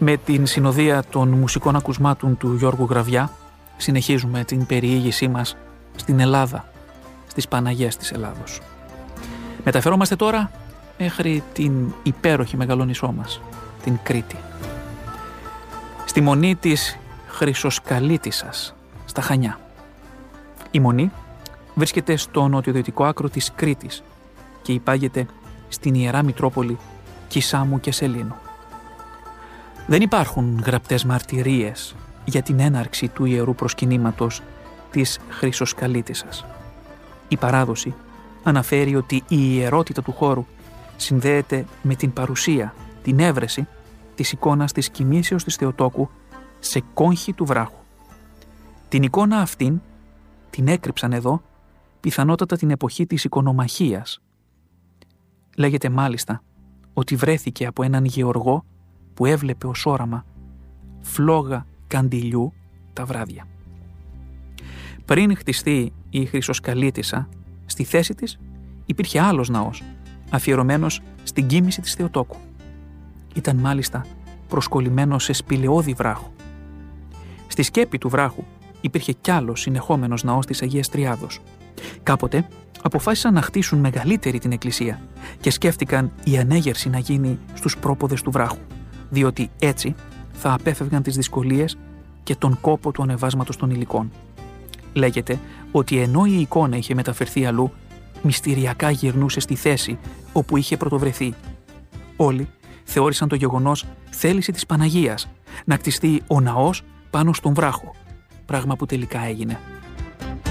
Με την συνοδεία των μουσικών ακουσμάτων του Γιώργου Γραβιά συνεχίζουμε την περιήγησή μας στην Ελλάδα, στις Παναγιές της Ελλάδος. Μεταφερόμαστε τώρα μέχρι την υπέροχη μεγαλόνισσό μας, την Κρήτη. Στη Μονή της Χρυσοσκαλίτισσας, στα Χανιά. Η Μονή βρίσκεται στο νοτιοδυτικό άκρο της Κρήτης και υπάγεται στην Ιερά Μητρόπολη Κισάμου και Σελήνου. Δεν υπάρχουν γραπτές μαρτυρίες για την έναρξη του ιερού προσκυνήματος της Χρυσοσκαλίτισσας. Η παράδοση αναφέρει ότι η ιερότητα του χώρου συνδέεται με την παρουσία, την έβρεση της εικόνας της κοιμήσεως της Θεοτόκου σε κόγχη του βράχου. Την εικόνα αυτήν την έκρυψαν εδώ πιθανότατα την εποχή της οικονομαχίας. Λέγεται μάλιστα ότι βρέθηκε από έναν γεωργό που έβλεπε ως όραμα φλόγα καντιλιού τα βράδια. Πριν χτιστεί η Χρυσοσκαλίτισσα, στη θέση της υπήρχε άλλος ναός, αφιερωμένος στην κοίμηση της Θεοτόκου. Ήταν μάλιστα προσκολλημένος σε σπηλαιώδη βράχο. Στη σκέπη του βράχου υπήρχε κι άλλος συνεχόμενος ναός της Αγίας Τριάδος. Κάποτε αποφάσισαν να χτίσουν μεγαλύτερη την εκκλησία και σκέφτηκαν η ανέγερση να γίνει στους πρόποδες του βράχου, διότι έτσι θα απέφευγαν τις δυσκολίες και τον κόπο του ανεβάσματος των υλικών. Λέγεται ότι ενώ η εικόνα είχε μεταφερθεί αλλού, μυστηριακά γυρνούσε στη θέση όπου είχε πρωτοβρεθεί. Όλοι θεώρησαν το γεγονός θέληση της Παναγίας να κτιστεί ο ναός πάνω στον βράχο, πράγμα που τελικά έγινε.